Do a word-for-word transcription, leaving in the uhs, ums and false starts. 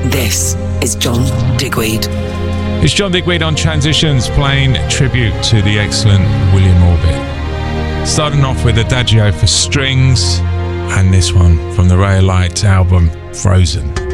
This is John Digweed. It's John Digweed on Transitions, playing tribute to the excellent William Orbit. Starting off with Adagio for strings, and this one from the Ray of Light album, Frozen.